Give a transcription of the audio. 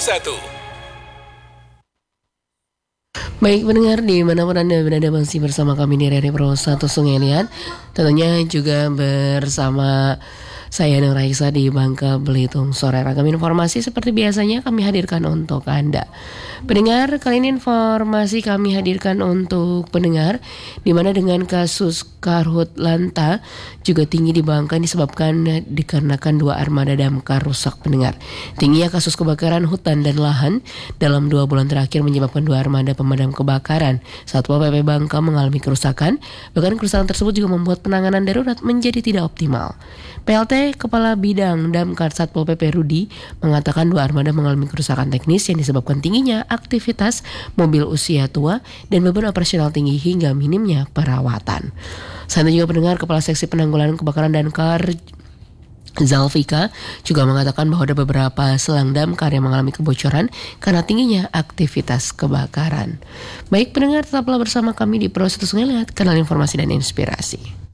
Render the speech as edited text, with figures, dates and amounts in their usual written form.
Baik pendengar, dimanapun Anda berada masih bersama kami di Radio Pro 1 Sungai Liat. Tentunya juga bersama saya Nur Raisa di Bangka Belitung. Sore ragam informasi seperti biasanya kami hadirkan untuk Anda. Pendengar, kali ini informasi kami hadirkan untuk pendengar, di mana dengan kasus karhutla juga tinggi di Bangka disebabkan dikarenakan 2 armada damkar rusak pendengar. Tingginya kasus kebakaran hutan dan lahan dalam 2 bulan terakhir menyebabkan 2 armada pemadam kebakaran Satpol PP Bangka mengalami kerusakan. Bahkan kerusakan tersebut juga membuat penanganan darurat menjadi tidak optimal. PLT Kepala Bidang Damkar Satpol PP Rudi mengatakan 2 armada mengalami kerusakan teknis yang disebabkan tingginya aktivitas mobil usia tua dan beban operasional tinggi hingga minimnya perawatan. Selain itu juga pendengar, Kepala Seksi Penanggulangan Kebakaran Damkar Zalvika juga mengatakan bahwa ada beberapa selang damkar yang mengalami kebocoran karena tingginya aktivitas kebakaran. Baik pendengar, tetaplah bersama kami di Pro 1 Sungai Liat, kanal informasi dan inspirasi.